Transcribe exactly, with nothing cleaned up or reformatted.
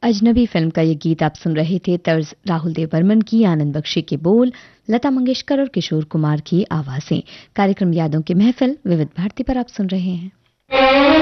अजनबी फिल्म का ये गीत आप सुन रहे थे। तर्ज राहुल देव बर्मन की, आनंद बख्शी के बोल, लता मंगेशकर और किशोर कुमार की आवाजें। कार्यक्रम यादों की महफिल विविध भारती पर आप सुन रहे हैं।